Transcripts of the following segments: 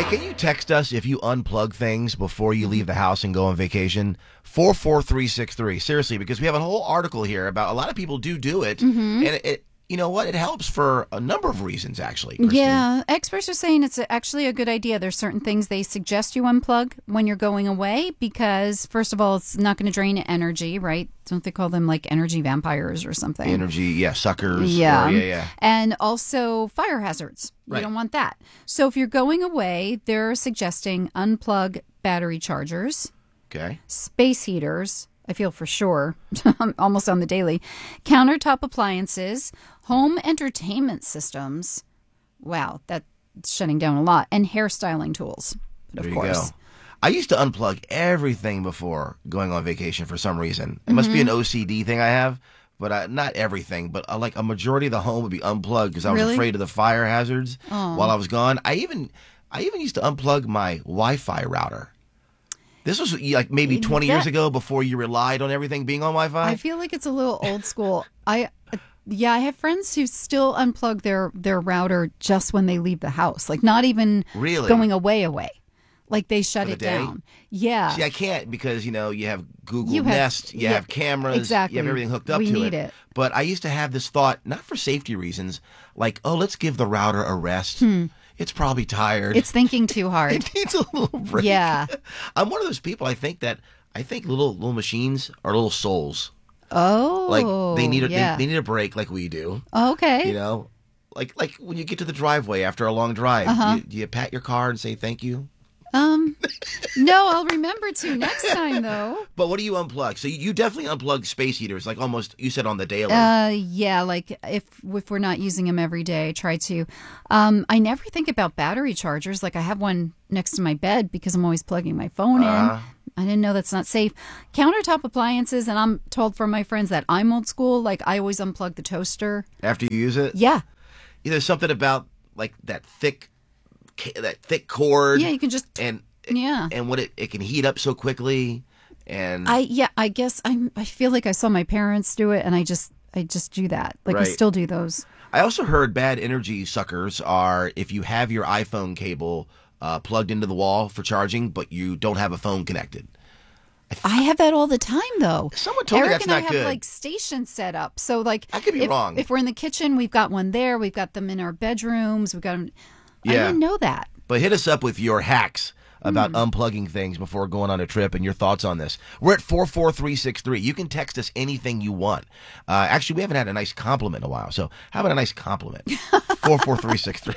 Hey, can you text us if you unplug things before you leave the house and go on vacation? 44363. Seriously, because we have a whole article here about a lot of people do it, and it you know what? It helps for a number of reasons, actually. Christine. Yeah, experts are saying it's actually a good idea. There's certain things they suggest you unplug when you're going away because, first of all, it's not going to drain energy, right? Don't they call them like energy vampires or something? Energy, suckers. Yeah. Yeah. And also fire hazards. Right. You don't want that. So if you're going away, they're suggesting unplug battery chargers, Okay. space heaters. I feel for sure, almost on the daily. Countertop appliances, home entertainment systems. Wow, that's shutting down a lot. And hairstyling tools, There you go. I used to unplug everything before going on vacation for some reason. It must be an OCD thing I have, but not everything. But like a majority of the home would be unplugged because I was Really? afraid of the fire hazards while I was gone. I even used to unplug my Wi-Fi router. This was like maybe 20 years ago before you relied on everything being on Wi-Fi. I feel like it's a little old school. I have friends who still unplug their router just when they leave the house, like not even Really? going away. Like they shut For the it day? down. Yeah. See, I can't because, you have Google You have- Nest, you have cameras, exactly. you have everything hooked up We to need it. But I used to have this thought, not for safety reasons, like, let's give the router a rest. It's probably tired. It's thinking too hard. It needs a little break. Yeah. I'm one of those people, I think little machines are little souls. Oh. Like they need yeah. they need a break like we do. Okay. Like when you get to the driveway after a long drive, do you pat your car and say thank you? No, I'll remember to next time though. But what do you unplug? So you definitely unplug space heaters, like almost you said on the daily. Yeah, like if we're not using them every day, I try to. I never think about battery chargers. Like I have one next to my bed because I'm always plugging my phone in. I didn't know that's not safe. Countertop appliances, and I'm told from my friends that I'm old school. Like I always unplug the toaster. After you use it? Yeah. There's something about like that thick cord. Yeah, you can just and what it can heat up so quickly. And I guess I feel like I saw my parents do it, and I just do that. Like I Right. still do those. I also heard bad energy suckers are if you have your iPhone cable plugged into the wall for charging, but you don't have a phone connected. I have that all the time, though. Someone told me Eric that's and I not have good. like stations set up, so like I could be wrong. If we're in the kitchen, we've got one there. We've got them in our bedrooms. We've got them. I Yeah. didn't know that. But hit us up with your hacks about unplugging things before going on a trip and your thoughts on this. We're at 44363. You can text us anything you want. Actually, we haven't had a nice compliment in a while, so how about a nice compliment? 44363.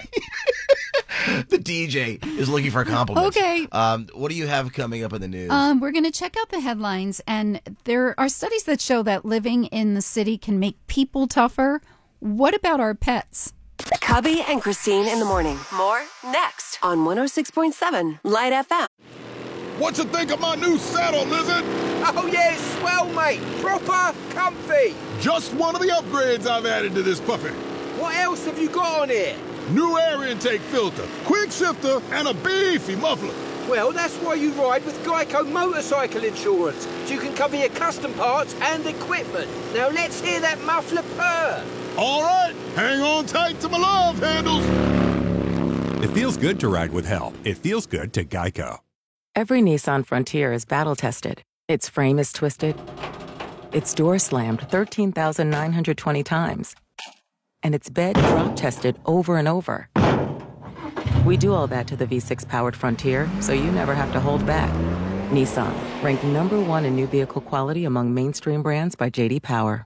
The DJ is looking for compliments. Okay. What do you have coming up in the news? We're going to check out the headlines, and there are studies that show that living in the city can make people tougher. What about our pets? Cubby and Christine in the morning. More next on 106.7 Light FM. What you think of my new saddle, Lizard? Oh yeah, it's swell, mate. Proper comfy. Just one of the upgrades I've added to this puppy. What else have you got on here? New air intake filter, quick shifter, and a beefy muffler. Well, that's why you ride with Geico Motorcycle Insurance, so you can cover your custom parts and equipment. Now let's hear that muffler purr. All right, hang on tight to my love handles. It feels good to ride with help. It feels good to Geico. Every Nissan Frontier is battle-tested. Its frame is twisted. Its door slammed 13,920 times. And its bed drop-tested over and over. We do all that to the V6-powered Frontier, so you never have to hold back. Nissan, ranked #1 in new vehicle quality among mainstream brands by J.D. Power.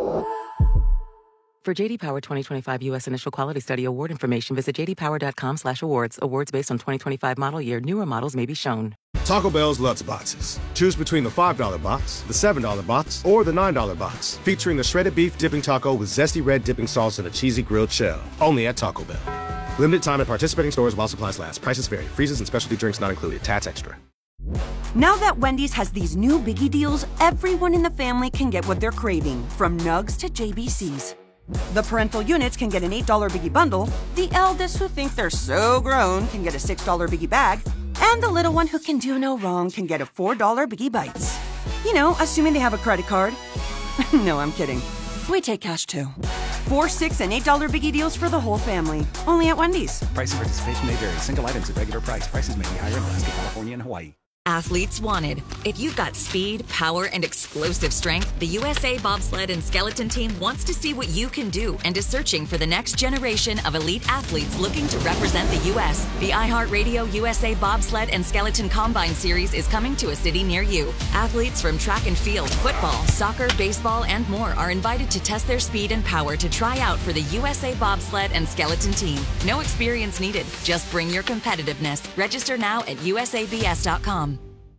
For J.D. Power 2025 U.S. Initial Quality Study award information, visit jdpower.com/awards. Awards based on 2025 model year. Newer models may be shown. Taco Bell's Lutz Boxes. Choose between the $5 box, the $7 box, or the $9 box. Featuring the shredded beef dipping taco with zesty red dipping sauce and a cheesy grilled shell. Only at Taco Bell. Limited time at participating stores while supplies last. Prices vary. Freezes and specialty drinks not included. Tats extra. Now that Wendy's has these new Biggie deals, everyone in the family can get what they're craving, from nugs to JBCs. The parental units can get an $8 Biggie bundle, the eldest who think they're so grown can get a $6 Biggie bag, and the little one who can do no wrong can get a $4 Biggie Bites. You know, assuming they have a credit card. No, I'm kidding. We take cash too. 4, $6, and $8 biggie deals for the whole family. Only at Wendy's. Price and participation may vary. Single items at regular price. Prices may be higher in Alaska, California, and Hawaii. Athletes wanted. If you've got speed, power, and explosive strength, the USA Bobsled and Skeleton Team wants to see what you can do and is searching for the next generation of elite athletes looking to represent the U.S. The iHeartRadio USA Bobsled and Skeleton Combine Series is coming to a city near you. Athletes from track and field, football, soccer, baseball, and more are invited to test their speed and power to try out for the USA Bobsled and Skeleton Team. No experience needed. Just bring your competitiveness. Register now at usabs.com.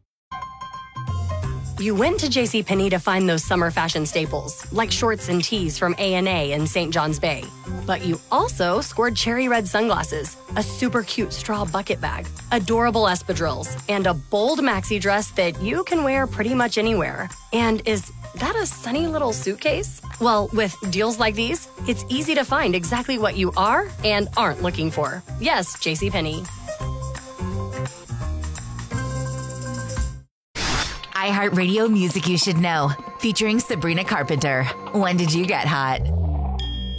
You went to JCPenney to find those summer fashion staples, like shorts and tees from A&A and St. John's Bay. But you also scored cherry red sunglasses, a super cute straw bucket bag, adorable espadrilles, and a bold maxi dress that you can wear pretty much anywhere. And is that a sunny little suitcase? Well, with deals like these, it's easy to find exactly what you are and aren't looking for. Yes, JCPenney. iHeartRadio Music You Should Know, featuring Sabrina Carpenter. When did you get hot?